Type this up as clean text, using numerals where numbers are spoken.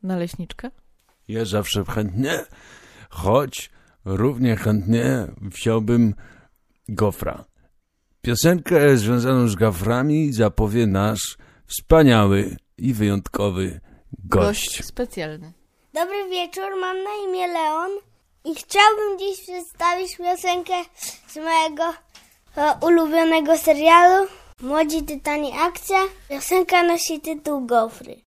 naleśniczka? Ja zawsze chętnie, choć równie chętnie wziąłbym gofra. Piosenkę związaną z goframi zapowie nasz wspaniały i wyjątkowy gość. Specjalny. Dobry wieczór, mam na imię Leon i chciałbym dziś przedstawić piosenkę z mojego ulubionego serialu Młodzi Tytani Akcja. Piosenka nosi tytuł Gofry.